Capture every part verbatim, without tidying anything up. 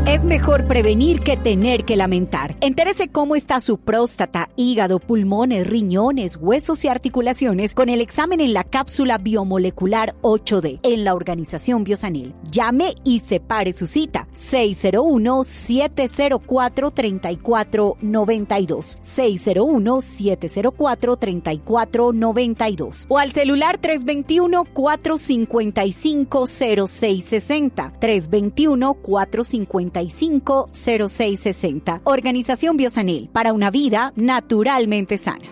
Es mejor prevenir que tener que lamentar. Entérese cómo está su próstata, hígado, pulmones, riñones, huesos y articulaciones con el examen en la cápsula biomolecular ocho D en la Organización Biosanil. Llame y separe su cita. seis cero uno, siete cero cuatro, tres cuatro nueve dos. seis cero uno, siete cero cuatro, tres cuatro nueve dos. O al celular tres dos uno, cuatro cinco cinco, cero seis seis cero. tres dos uno, cuatro cinco cinco, cero seis seis cero. Organización Biosanil, para una vida naturalmente sana.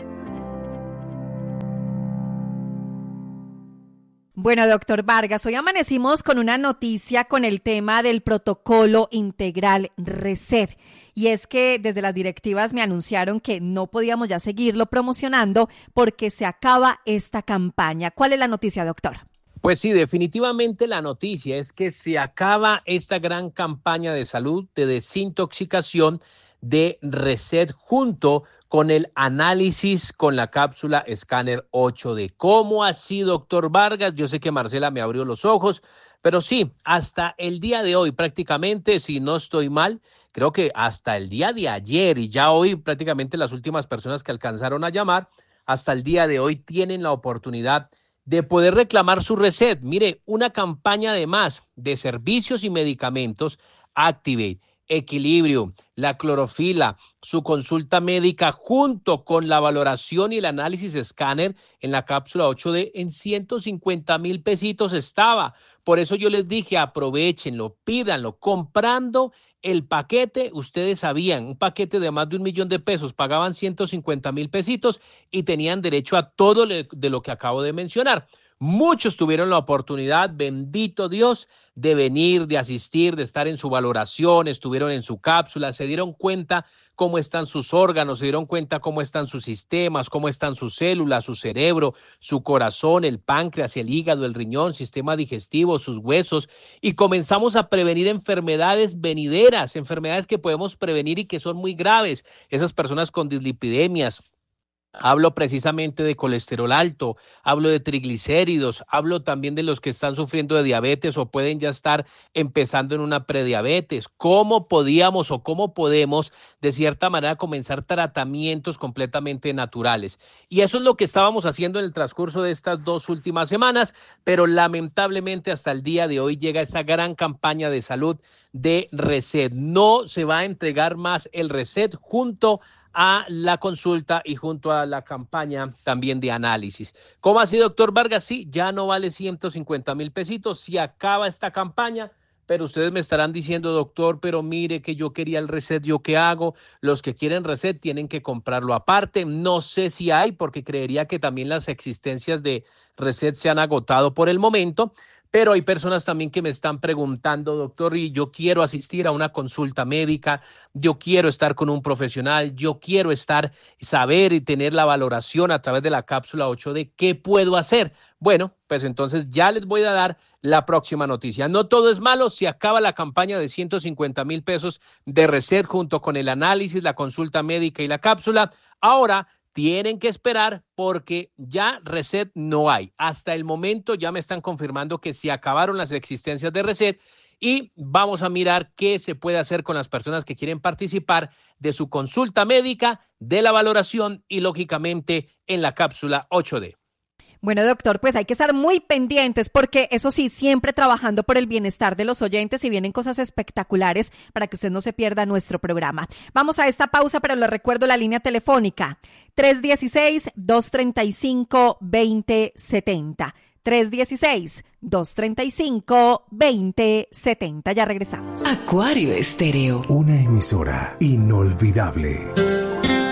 Bueno, doctor Vargas, hoy amanecimos con una noticia con el tema del protocolo integral Reset. Y es que desde las directivas me anunciaron que no podíamos ya seguirlo promocionando porque se acaba esta campaña. ¿Cuál es la noticia, doctor? Pues sí, definitivamente la noticia es que se acaba esta gran campaña de salud, de desintoxicación de Reset junto con el análisis con la cápsula escáner ocho D. ¿Cómo así, doctor Vargas? Yo sé que Marcela me abrió los ojos, pero sí, hasta el día de hoy prácticamente, si no estoy mal, creo que hasta el día de ayer y ya hoy prácticamente las últimas personas que alcanzaron a llamar, hasta el día de hoy tienen la oportunidad de poder reclamar su Reset. Mire, una campaña de más de servicios y medicamentos, Activate, Equilibrio, la clorofila, su consulta médica junto con la valoración y el análisis escáner en la cápsula ocho D en ciento cincuenta mil pesitos estaba. Por eso yo les dije, aprovechenlo, pídanlo, comprando el paquete. Ustedes sabían, un paquete de más de un millón de pesos, pagaban ciento cincuenta mil pesitos y tenían derecho a todo de lo que acabo de mencionar. Muchos tuvieron la oportunidad, bendito Dios, de venir, de asistir, de estar en su valoración, estuvieron en su cápsula, se dieron cuenta cómo están sus órganos, se dieron cuenta cómo están sus sistemas, cómo están sus células, su cerebro, su corazón, el páncreas, el hígado, el riñón, sistema digestivo, sus huesos, y comenzamos a prevenir enfermedades venideras, enfermedades que podemos prevenir y que son muy graves, esas personas con dislipidemias. Hablo precisamente de colesterol alto, hablo de triglicéridos, hablo también de los que están sufriendo de diabetes o pueden ya estar empezando en una prediabetes. ¿Cómo podíamos o cómo podemos de cierta manera comenzar tratamientos completamente naturales? Y eso es lo que estábamos haciendo en el transcurso de estas dos últimas semanas, pero lamentablemente hasta el día de hoy llega esa gran campaña de salud de Reset. No se va a entregar más el Reset junto a la consulta y junto a la campaña también de análisis. ¿Cómo así, doctor Vargas? Sí, ya no vale ciento cincuenta mil pesitos, si acaba esta campaña, pero ustedes me estarán diciendo, doctor, pero mire que yo quería el Reset, ¿yo qué hago? Los que quieren Reset tienen que comprarlo aparte. No sé si hay, porque creería que también las existencias de Reset se han agotado por el momento. Pero hay personas también que me están preguntando, doctor, y yo quiero asistir a una consulta médica, yo quiero estar con un profesional, yo quiero estar, saber y tener la valoración a través de la cápsula ocho D. ¿Qué puedo hacer? Bueno, pues entonces ya les voy a dar la próxima noticia. No todo es malo, se acaba la campaña de ciento cincuenta mil pesos de Reset junto con el análisis, la consulta médica y la cápsula. Ahora tienen que esperar porque ya Reset no hay. Hasta el momento ya me están confirmando que se acabaron las existencias de Reset y vamos a mirar qué se puede hacer con las personas que quieren participar de su consulta médica, de la valoración y lógicamente en la cápsula ocho D. Bueno, doctor, pues hay que estar muy pendientes porque eso sí, siempre trabajando por el bienestar de los oyentes y vienen cosas espectaculares para que usted no se pierda nuestro programa. Vamos a esta pausa, pero les recuerdo la línea telefónica tres uno seis, dos tres cinco, dos cero siete cero. tres uno seis, dos tres cinco, dos cero siete cero. Ya regresamos. Acuario Estéreo. Una emisora inolvidable.